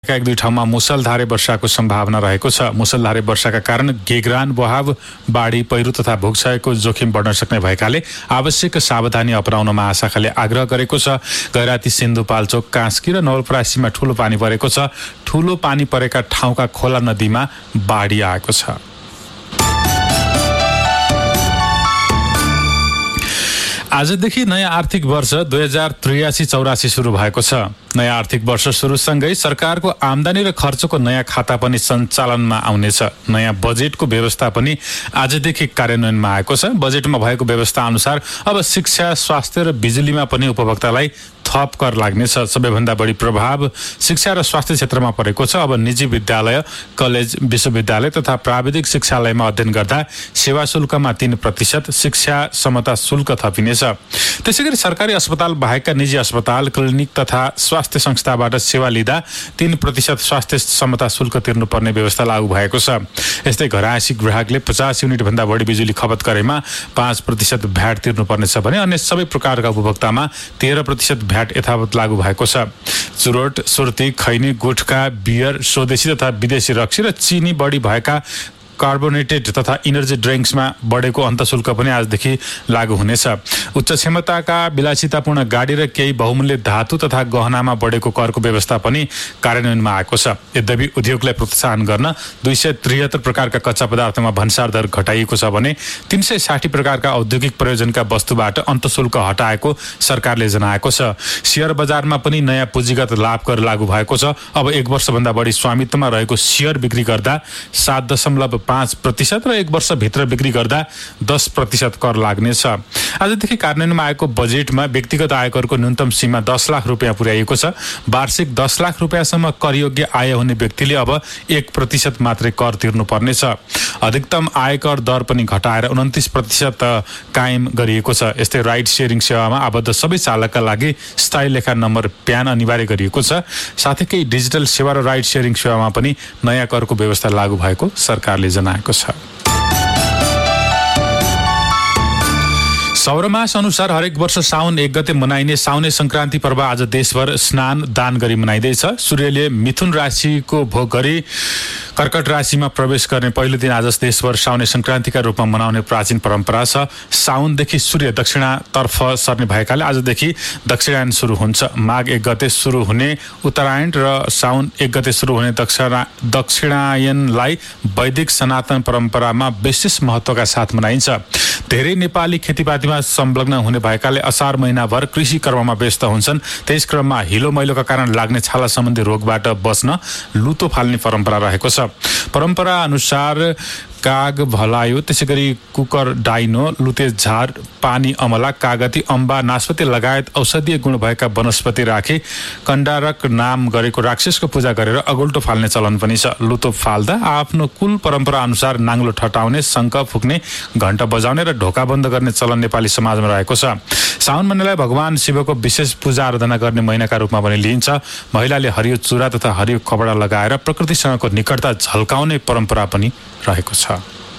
एक दुई ठाउँमा मुसलधारे वर्षाको सम्भावना रहेको छ। मुसलधारे वर्षाका कारण गेग्रान बहाव, बाढी, पहिरो तथा भूक्षयको जोखिम बढ्न सक्ने भएकाले आवश्यक सावधानी अपनाउन महाशाखाले आग्रह गरेको छ। गैराती, सिन्धुपाल्चोक, कास्की र नवलपरासीमा ठूलो पानी परेको छ। ठूलो पानी परेका ठाउँका खोला नदीमा बाढी आएको छ। आजदेखि नयाँ आर्थिक वर्ष 2083-84 सुरु भएको छ। नयाँ आर्थिक वर्ष सुरुसँगै सरकारको आम्दानी र खर्चको नयाँ खाता पनि सञ्चालनमा आउनेछ। नयाँ बजेटको व्यवस्था पनि आजदेखि कार्यान्वयनमा आएको छ। बजेटमा भएको व्यवस्था अनुसार अब शिक्षा, स्वास्थ्य र बिजुलीमा पनि उपभोक्तालाई थप कर लाग्नेछ। सबैभन्दा बढी प्रभाव शिक्षा र स्वास्थ्य क्षेत्रमा परेको छ। अब निजी विद्यालय, कलेज, विश्वविद्यालय तथा प्राविधिक शिक्षालयमा अध्ययन गर्दा सेवा शुल्कमा 3% शिक्षा समता शुल्क थपिनेछ। त्यसैगरी सरकारी अस्पताल बाहेकका निजी अस्पताल, क्लिनिक तथा स्वास्थ्य संस्थाबाट सेवा लिँदा 3% स्वास्थ्य समता शुल्क तिर्नुपर्ने व्यवस्था लागू भएको छ। यस्तै घरायसी ग्राहकले 50 युनिट भन्दा बढी बिजुली खपत गरेमा 5% भ्याट तिर्नुपर्नेछ भने अन्य सबै प्रकारका उपभोक्तामा 13% भ्याट यथावत लागू भएको छ। चुरोट, सुर्ती, खैनी, गुटखा, बियर, स्वदेशी तथा विदेशी रक्सी र चिनी बढी भएका कार्बोनेटेड तथा इनर्जी ड्रिङ्क्समा बढेको अन्तशुल्क पनि आजदेखि लागू हुनेछ। उच्च क्षमताका विलासितापूर्ण गाडी र केही बहुमूल्य धातु तथा गहनामा बढेको करको व्यवस्था पनि कार्यान्वयनमा आएको छ। यद्यपि उद्योगलाई प्रोत्साहन गर्न 273 प्रकारका कच्चा पदार्थमा भन्सार दर घटाइएको छ भने 360 प्रकारका औद्योगिक प्रयोजनका वस्तुबाट अन्तशुल्क हटाएको सरकारले जनाएको छ। शेयर बजारमा पनि नयाँ पुँजीगत लाभ कर लागू भएको छ। अब 1 वर्षभन्दा बढी स्वामित्वमा रहेको शेयर बिक्री गर्दा 7.5% र 1 वर्षभित्र बिक्री गर्दा 10% कर लाग्नेछ। आजदेखि कार्यान्वयनमा आएको बजेटमा व्यक्तिगत आयकरको न्यूनतम सीमा 10 लाख रुपियाँ पुर्याइएको छ। वार्षिक 10 लाख रुपियाँसम्म करयोग्य आय हुने व्यक्तिले अब 1% मात्रै कर तिर्नुपर्नेछ। अधिकतम आयकर दर पनि घटाएर 29% कायम गरिएको छ। यस्तै राइड सेयरिङ सेवामा आबद्ध सबै चालकका लागि स्थायी लेखा नम्बर प्यान अनिवार्य गरिएको छ। साथै केही डिजिटल सेवा र राइड सेयरिङ सेवामा पनि नयाँ करको व्यवस्था लागू भएको सरकारले जनाएको छ। सौरमास अनुसार हरेक वर्ष साउन 1 गते मनाइने साउने संक्रान्ति पर्व आज देशभर स्नान दान गरी मनाइँदैछ। सूर्यले मिथुन राशिको भोग गरी कर्कट राशिमा प्रवेश गर्ने पहिलो दिन आज देशभर साउने संक्रान्तिका रूपमा मनाउने प्राचीन परम्परा छ। साउनदेखि सूर्य दक्षिणातर्फ सर्ने भएकाले आजदेखि दक्षिणायन सुरु हुन्छ। माघ 1 गते सुरु हुने उत्तरायण र साउन 1 गते सुरु हुने दक्षिणायनलाई वैदिक सनातन परम्परामा विशेष महत्त्वका साथ मनाइन्छ। धेरै नेपाली खेतीपातीमा संलग्न हुने भएकाले असार महिनाभर कृषि कर्ममा व्यस्त हुन्छन्। त्यस क्रममा हिलो मैलोका कारण लाग्ने छाला सम्बन्धी रोगबाट बच्न लुतो फाल्ने परम्परा रहेको छ। परम्परा अनुसार काग, भलायो, त्यसैगरी कुकर, डाइनो, लुते झार, पानी अमला, कागती, अम्बा, नास्पति लगायत औषधीय गुण भएका वनस्पति राखी कण्डारक नाम गरेको राक्षसको पूजा गरेर अगुल्टो फाल्ने चलन पनि छ। लुतो फाल्दा आफ्नो कुल परम्परा अनुसार नाङ्लो ठटाउने, शङ्ख फुक्ने, घण्ट बजाउने र ढोका बन्द गर्ने चलन नेपाली समाजमा रहेको छ। साउन महिनालाई भगवान शिवको विशेष पूजा आराधना गर्ने महिनाका रूपमा पनि लिइन्छ। महिलाले हरियो चुरा तथा हरियो कपडा लगाएर प्रकृतिसँगको निकटता झल्काउने परम्परा पनि रहेको छ।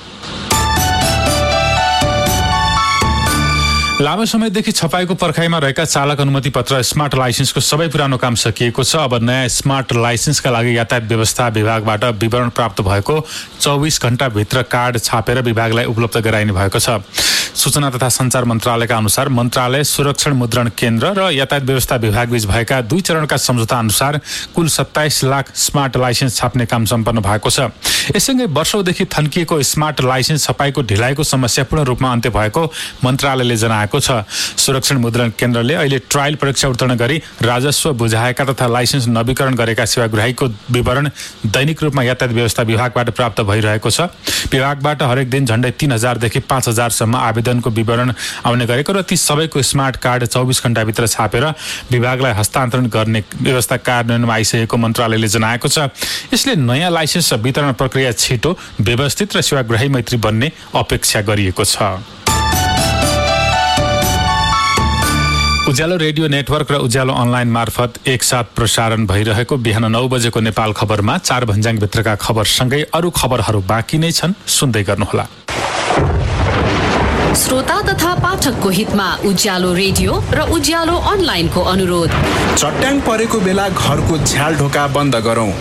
लामो समयदेखि छपाईको पर्खाइमा रहेका चालक अनुमति पत्र स्मार्ट लाइसेन्सको सबै पुरानो काम सकिएको छ। अब नयाँ स्मार्ट लाइसेन्सका लागि यातायात व्यवस्था विभागबाट विवरण प्राप्त भएको 24 घण्टाभित्र कार्ड छापेर विभागलाई उपलब्ध गराइने भएको छ। सूचना तथा सञ्चार मन्त्रालयका अनुसार मन्त्रालय, सुरक्षण मुद्रण केन्द्र र यातायात व्यवस्था विभागबीच भएका 2 चरणका सम्झौता अनुसार कुल 27 लाख स्मार्ट लाइसेन्स छाप्ने काम सम्पन्न भएको छ। यससँगै वर्षौंदेखि थन्किएको स्मार्ट लाइसेन्स छपाईको ढिलाइको समस्या पूर्ण रूपमा अन्त्य भएको मन्त्रालयले जनाएको छ। सुरक्षण मुद्रण केन्द्रले अहिले ट्रायल परीक्षा उत्तीर्ण गरी राजस्व बुझाएका तथा लाइसेन्स नवीकरण गरेका सेवाग्राहीको विवरण दैनिक रूपमा यातायात व्यवस्था विभागबाट प्राप्त भइरहेको छ। विभागबाट हरेक दिन झण्डै 3000 देखि 5000 सम्म आवेदनको विवरण आउने गरेको र ती सबैको स्मार्ट कार्ड 24 घण्टाभित्र छापेर विभागलाई हस्तान्तरण गर्ने व्यवस्था कार्यान्वयनमा आइसकेको मन्त्रालयले जनाएको छ। यसले नयाँ लाइसेन्स वितरण प्रक्रिया छिटो, व्यवस्थित र सेवाग्राही मैत्री बन्ने अपेक्षा गरिएको छ। उज्यालो रेडियो नेटवर्क र उज्यालो अनलाइन मार्फत एकसाथ प्रसारण भइरहेको बिहान 9 बजेको नेपाल खबरमा 4 भन्ज्याङभित्रका खबरसँगै अरू खबरहरू बाँकी नै छन्, सुन्दै गर्नुहोला। श्रोता तथा पाठकको हितमा उज्यालो रेडियो र उज्यालो अनलाइनको अनुरोध। चट्याङ परेको बेला घरको झ्याल ढोका बन्द गरौँ।